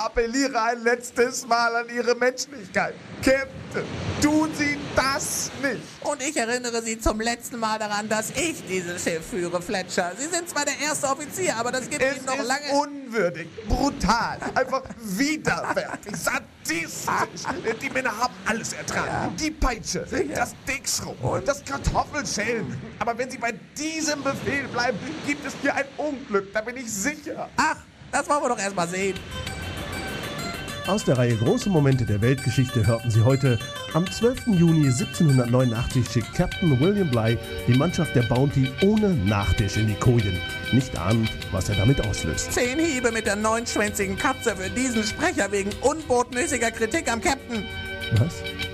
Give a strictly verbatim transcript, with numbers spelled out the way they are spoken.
appelliere ein letztes Mal an Ihre Menschlichkeit. Captain, tun Sie das nicht. Und ich erinnere Sie zum letzten Mal daran, dass ich dieses Schiff führe, Fletcher. Sie sind zwar der erste Offizier, aber das gibt Es Ihnen noch ist lange... unwürdig, brutal, einfach widerwärtig, sadistisch. Die Männer haben alles ertragen. Die Peitsche, das Dickschrubben, das Kartoffelschälen. Aber wenn sie bei diesem Befehl bleiben, gibt es hier ein Unglück, da bin ich sicher. Ach, das wollen wir doch erst mal sehen. Aus der Reihe Große Momente der Weltgeschichte hörten Sie heute: Am zwölften Juni siebzehnhundertneunundachtzig schickt Captain William Bligh die Mannschaft der Bounty ohne Nachtisch in die Kojen. Nicht ahnend, was er damit auslöst. Zehn Hiebe mit der neunschwänzigen Katze für diesen Sprecher wegen unbotmäßiger Kritik am Captain. Was?